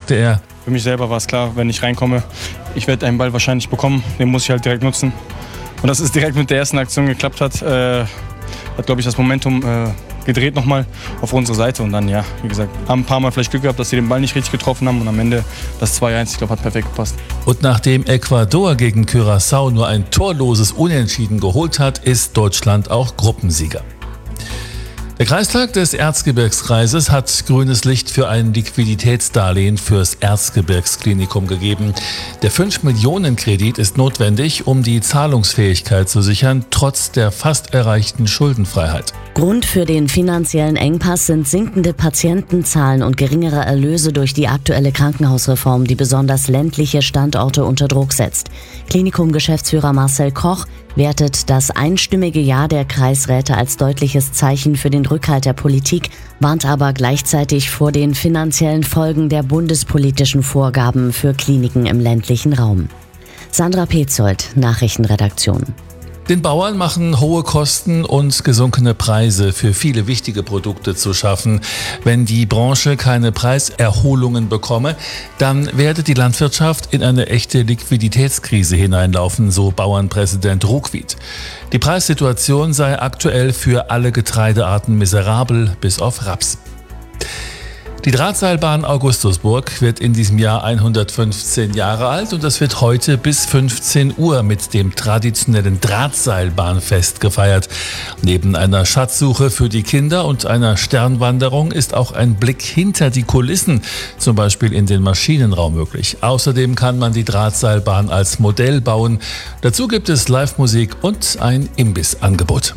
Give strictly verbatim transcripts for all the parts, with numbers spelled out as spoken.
sagte er: Für mich selber war es klar, wenn ich reinkomme, ich werde einen Ball wahrscheinlich bekommen, den muss ich halt direkt nutzen. Und dass es direkt mit der ersten Aktion geklappt hat, äh, hat, glaube ich, das Momentum äh, gedreht nochmal auf unsere Seite. Und dann, ja, wie gesagt, haben ein paar Mal vielleicht Glück gehabt, dass sie den Ball nicht richtig getroffen haben. Und am Ende das zwei eins, ich glaube, hat perfekt gepasst. Und nachdem Ecuador gegen Curaçao nur ein torloses Unentschieden geholt hat, ist Deutschland auch Gruppensieger. Der Kreistag des Erzgebirgskreises hat grünes Licht für ein Liquiditätsdarlehen fürs Erzgebirgsklinikum gegeben. Der fünf Millionen Kredit ist notwendig, um die Zahlungsfähigkeit zu sichern, trotz der fast erreichten Schuldenfreiheit. Grund für den finanziellen Engpass sind sinkende Patientenzahlen und geringere Erlöse durch die aktuelle Krankenhausreform, die besonders ländliche Standorte unter Druck setzt. Klinikum-Geschäftsführer Marcel Koch wertet das einstimmige Ja der Kreisräte als deutliches Zeichen für den Rückhalt der Politik, warnt aber gleichzeitig vor den finanziellen Folgen der bundespolitischen Vorgaben für Kliniken im ländlichen Raum. Sandra Petzold, Nachrichtenredaktion. Den Bauern machen hohe Kosten und gesunkene Preise für viele wichtige Produkte zu schaffen. Wenn die Branche keine Preiserholungen bekomme, dann werde die Landwirtschaft in eine echte Liquiditätskrise hineinlaufen, so Bauernpräsident Ruckwied. Die Preissituation sei aktuell für alle Getreidearten miserabel, bis auf Raps. Die Drahtseilbahn Augustusburg wird in diesem Jahr hundertfünfzehn Jahre alt und das wird heute bis fünfzehn Uhr mit dem traditionellen Drahtseilbahnfest gefeiert. Neben einer Schatzsuche für die Kinder und einer Sternwanderung ist auch ein Blick hinter die Kulissen, zum Beispiel in den Maschinenraum, möglich. Außerdem kann man die Drahtseilbahn als Modell bauen. Dazu gibt es Live-Musik und ein Imbissangebot.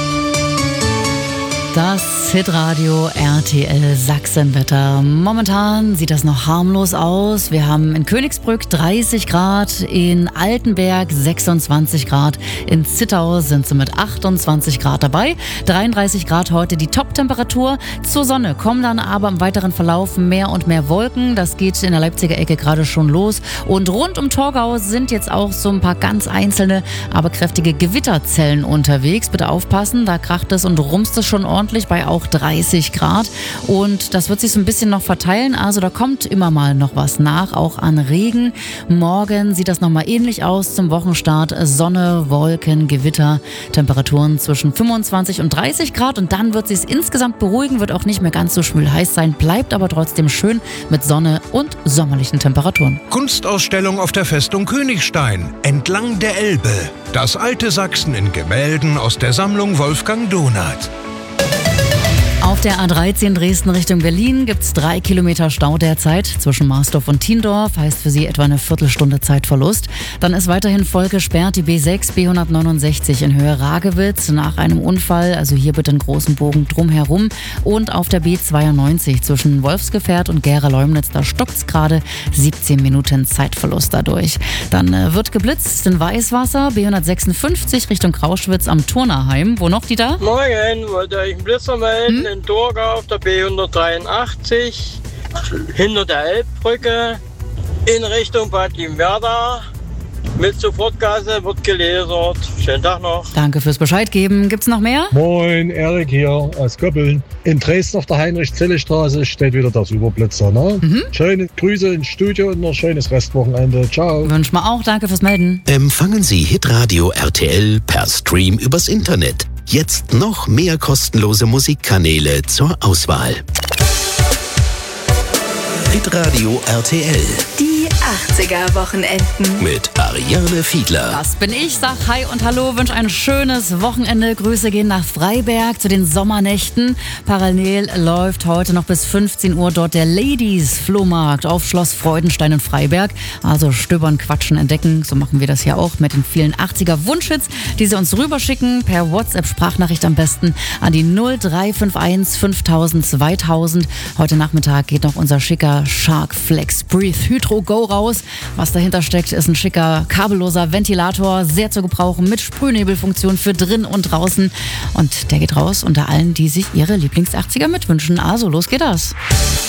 Das Hitradio R T L Sachsenwetter. Momentan sieht das noch harmlos aus. Wir haben in Königsbrück dreißig Grad, in Altenberg sechsundzwanzig Grad, in Zittau sind sie mit achtundzwanzig Grad dabei. dreiunddreißig Grad heute die Top-Temperatur. Zur Sonne kommen dann aber im weiteren Verlauf mehr und mehr Wolken. Das geht in der Leipziger Ecke gerade schon los. Und rund um Torgau sind jetzt auch so ein paar ganz einzelne, aber kräftige Gewitterzellen unterwegs. Bitte aufpassen, da kracht es und rumst es schon ordentlich. Bei auch dreißig Grad und das wird sich so ein bisschen noch verteilen, also da kommt immer mal noch was nach, auch an Regen. Morgen sieht das nochmal ähnlich aus zum Wochenstart, Sonne, Wolken, Gewitter, Temperaturen zwischen fünfundzwanzig und dreißig Grad und dann wird es sich insgesamt beruhigen, wird auch nicht mehr ganz so schwül heiß sein, bleibt aber trotzdem schön mit Sonne und sommerlichen Temperaturen. Kunstausstellung auf der Festung Königstein, entlang der Elbe. Das alte Sachsen in Gemälden aus der Sammlung Wolfgang Donath. Auf der A dreizehn Dresden Richtung Berlin gibt es drei Kilometer Stau derzeit zwischen Marsdorf und Tiendorf, heißt für Sie etwa eine Viertelstunde Zeitverlust. Dann ist weiterhin voll gesperrt die B sechs, B hundertneunundsechzig in Höhe Ragewitz nach einem Unfall, also hier bitte einen großen Bogen drumherum. Und auf der B zweiundneunzig zwischen Wolfsgefährt und Gera-Leumnitz, da stockt es gerade, siebzehn Minuten Zeitverlust dadurch. Dann äh, wird geblitzt in Weißwasser, B hundertsechsundfünfzig Richtung Krauschwitz am Turnerheim. Wo noch, Dieter? Moin, wollte ich einen Blitzer melden. Hm? In Torgau auf der B hundertdreiundachtzig, hinter der Elbbrücke, in Richtung Bad Limwerda. Mit Sofortgase wird gelasert. Schönen Tag noch. Danke fürs Bescheid geben. Gibt's noch mehr? Moin, Erik hier aus Köppeln. In Dresden auf der Heinrich-Zelle-Straße steht wieder der Superblitzer. Ne? Mhm. Schöne Grüße ins Studio und noch ein schönes Restwochenende. Ciao. Wünschen wir auch. Danke fürs Melden. Empfangen Sie Hitradio R T L per Stream übers Internet. Jetzt noch mehr kostenlose Musikkanäle zur Auswahl. Hitradio R T L. Die achtziger-Wochenenden. Mit Ariane Fiedler. Das bin ich, sag Hi und Hallo, wünsche ein schönes Wochenende. Grüße gehen nach Freiberg zu den Sommernächten. Parallel läuft heute noch bis fünfzehn Uhr dort der Ladies-Flohmarkt auf Schloss Freudenstein in Freiberg. Also stöbern, quatschen, entdecken. So machen wir das ja auch mit den vielen achtziger-Wunschhits, die Sie uns rüberschicken. Per WhatsApp-Sprachnachricht am besten an die null drei fünf eins fünftausend zweitausend. Heute Nachmittag geht noch unser schicker Shark Flex Breathe Hydro Go raus. Was dahinter steckt, ist ein schicker kabelloser Ventilator, sehr zu gebrauchen mit Sprühnebelfunktion für drin und draußen. Und der geht raus unter allen, die sich ihre Lieblings-achtziger mitwünschen. Also los geht das.